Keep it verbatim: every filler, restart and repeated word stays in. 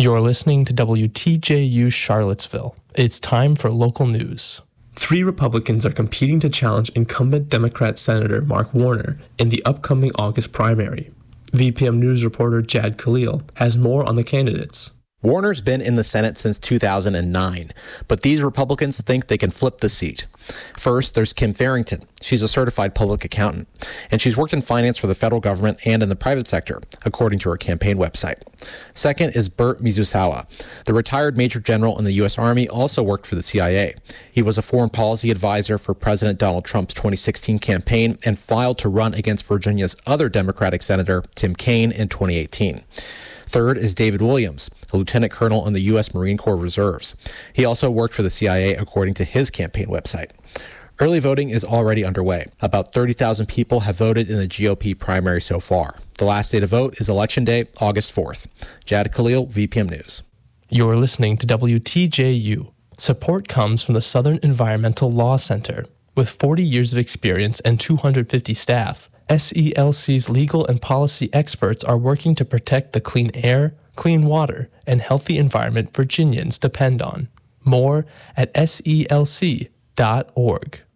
You're listening to W T J U Charlottesville. It's time for local news. Three Republicans are competing to challenge incumbent Democrat Senator Mark Warner in the upcoming August primary. V P M News reporter Jad Khalil has more on the candidates. Warner's been in the Senate since two thousand nine, but these Republicans think they can flip the seat. First, there's Kim Farrington. She's a certified public accountant, and she's worked in finance for the federal government and in the private sector, according to her campaign website. Second is Burt Mizusawa. The retired Major General in the U S Army also worked for the C I A. He was a foreign policy advisor for President Donald Trump's twenty sixteen campaign and filed to run against Virginia's other Democratic Senator, Tim Kaine, in twenty eighteen. Third is David Williams, a lieutenant colonel in the U S Marine Corps Reserves. He also worked for the C I A, according to his campaign website. Early voting is already underway. About thirty thousand people have voted in the G O P primary so far. The last day to vote is Election Day, August fourth. Jad Khalil, V P M News. You're listening to W T J U. Support comes from the Southern Environmental Law Center. With forty years of experience and two hundred fifty staff, S E L C's legal and policy experts are working to protect the clean air, clean water, and healthy environment Virginians depend on. More at S E L C dot org.